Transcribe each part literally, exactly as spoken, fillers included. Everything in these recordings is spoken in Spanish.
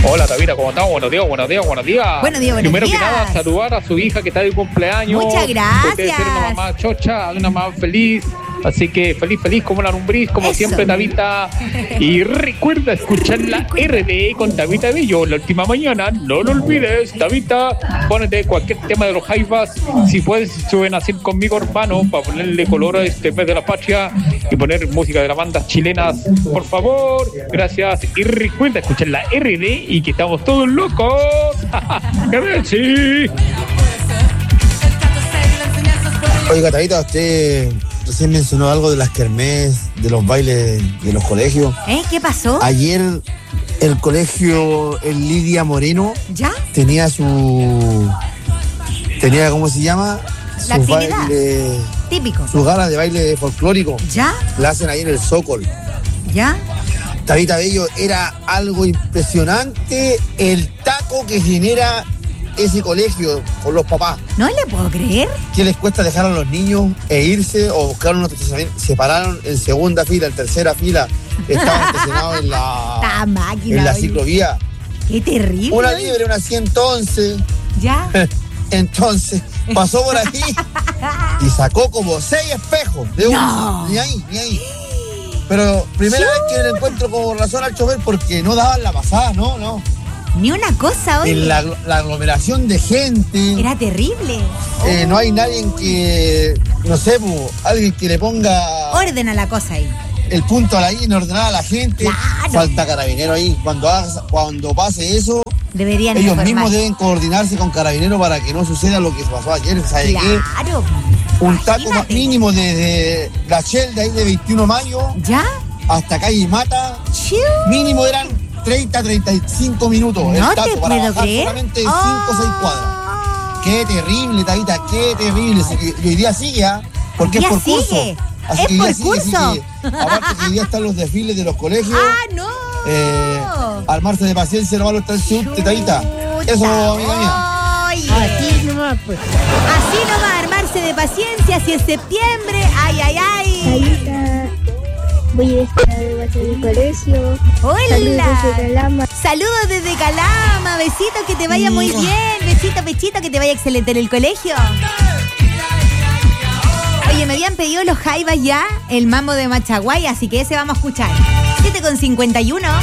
Hola, Tavita, ¿cómo estamos? Buenos días, buenos días, buenos días. Buenos días, buenos Primero días. que nada, saludar a su hija que está de cumpleaños. Muchas gracias. Debe ser una mamá chocha, una mamá feliz. Así que feliz, feliz como la lombriz, como Eso. siempre, Tavita. Y recuerda escuchar la R D con Tavita Bello la última mañana. No lo olvides, Tavita. Pónete cualquier tema de los Jaivas. Si puedes, suben a hacer conmigo, hermano, para ponerle color a este mes de la patria y poner música de las bandas chilenas, por favor. Gracias. Y recuerda escuchar la R D y que estamos todos locos. ¡Qué bien, sí! Oiga, Tavita, usted recién mencionó algo de las kermés, de los bailes de los colegios. ¿Eh? ¿Qué pasó? Ayer el colegio El Lidia Moreno ¿Ya? tenía su... tenía, ¿cómo se llama? La Su actividad. baile, Típico. sus galas de baile folclórico. ¿Ya? La hacen ahí en el Zócol. ¿Ya? Tavita Bello, era algo impresionante el taco que genera ese colegio con los papás. No le puedo creer. ¿Qué les cuesta dejar a los niños e irse o buscar unos estacionamientos? Se pararon en segunda fila, en tercera fila, estaban estacionados en la, Esta máquina. en la oye. ciclovía. Qué terrible. Una oye. libre, una ciento once. ¿Ya? Entonces, pasó por ahí y sacó como seis espejos de uno. No. Ni ahí, ni ahí. Pero primera vez que le encuentro como razón al chofer porque no daban la pasada, no, no. Ni una cosa, oye. En la, la aglomeración de gente. Era terrible. Eh, no hay nadie que, no sé, po, alguien que le ponga Ordena la cosa ahí. el punto a la I en ordenar a la gente. Claro. Falta carabinero ahí. Cuando, hagas- cuando pase eso, Deberían ellos informar. mismos deben coordinarse con carabinero para que no suceda lo que pasó ayer. ¿Sabe qué? Claro. Un taco más Imagínate. mínimo desde la Shell de ahí de veintiuno de mayo ¿Ya? hasta calle Mata. Chiu. Mínimo eran treinta, treinta y cinco minutos. No el taco te para puedo bajar creer. solamente cinco o seis cuadras. Qué terrible, Tavita, qué terrible. Así que- y hoy día sigue, ¿ah? Porque es Ya por curso. sigue. Así Es que hoy por día sigue, así curso. que, aparte que hoy día están los desfiles de los colegios. ¡Ah, no! Eh, armarse de paciencia, no malo está el subte, Tavita. Eso, amiga mía. Oye. Así nomás, pues. Así nomás, armarse de paciencia, si es septiembre, ay, ay, ay. Tavita, voy a estar en mi colegio. Saludos Hola. desde Calama. Saludos desde Calama, besitos, que te vaya muy bien, besito, pechito, que te vaya excelente en el colegio. Oye, me habían pedido los jaivas ya, el mambo de Machaguay, así que ese vamos a escuchar. siete con cincuenta y uno.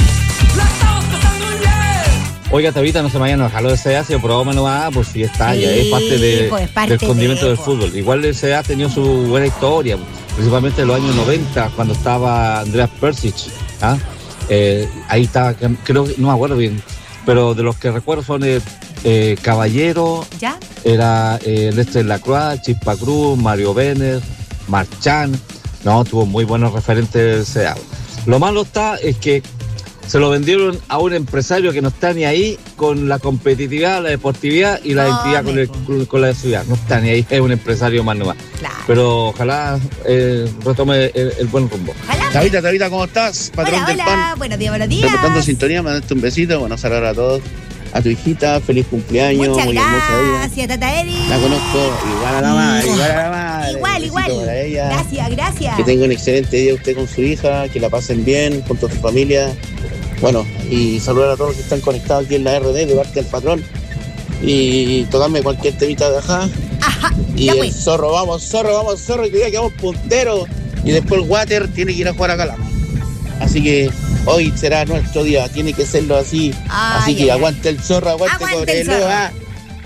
Oiga, Tavita, no se me vayan a bajar lo de S E A, si probamos nomás, pues si está, ya Sí, es parte, de, pues, parte del condimento de, del pues. fútbol. Igual el S E A ha tenido su buena historia, principalmente en los años noventa, cuando estaba Andreas Persic. ¿Ah? Eh, ahí estaba, creo que, no me acuerdo bien, pero de los que recuerdo son eh, eh, Caballero, ¿Ya? era eh, Lester Lacroix, Chispa Cruz, Mario Benner, Marchán. No, tuvo muy buenos referentes del S E A. Lo malo está es que se lo vendieron a un empresario que no está ni ahí con la competitividad, la deportividad y la No, identidad con, el- meco. con- con la ciudad. No está ni ahí, es un empresario más nomás. Claro. Pero ojalá eh, retome el, el buen rumbo. Ojalá. Tavita, Tavita, ¿cómo estás? Patrón Hola, del hola, pan. buenos días, buenos días. Reportando sintonía, mandarte un besito. Bueno, saludar a todos. A tu hijita, feliz cumpleaños. Muchas muy hermosa ella. gracias, Tata Eri. La conozco igual a la madre, igual a la madre. Igual, Besito igual. para ella. Gracias, gracias. Que tenga un excelente día usted con su hija, que la pasen bien junto a su familia. Bueno, y saludar a todos los que están conectados aquí en la R D de parte del patrón. Y tocarme cualquier temita de ajá. Ajá, Y ya el pues. zorro, vamos, zorro, vamos, zorro, que ya quedamos punteros. Y después el Water tiene que ir a jugar a Calama. Así que hoy será nuestro día, tiene que serlo así. Ay, así que ay, ay. aguante el zorro, aguante, Aguante el Cobreloa. zorro.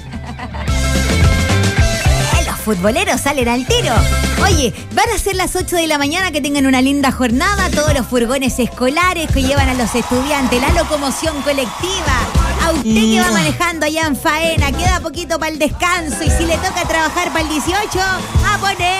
Eh, Los futboleros salen al tiro. Oye, van a ser las ocho de la mañana, que tengan una linda jornada. Todos los furgones escolares que llevan a los estudiantes, la locomoción colectiva. A usted que va manejando allá en faena, queda poquito para el descanso. Y si le toca trabajar para el dieciocho, a poner